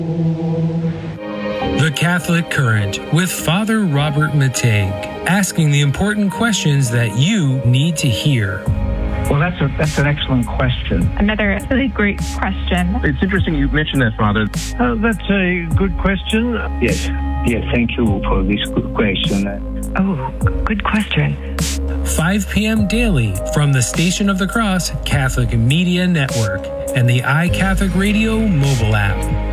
The Catholic Current with Father Robert Mateg, asking the important questions that you need to hear. Well, that's an excellent question. Another really great question. It's interesting you mentioned that, Father. That's a good question. Yes, thank you for this good question. Oh, good question. 5 p.m. daily from the Station of the Cross Catholic Media Network and the iCatholic Radio mobile app.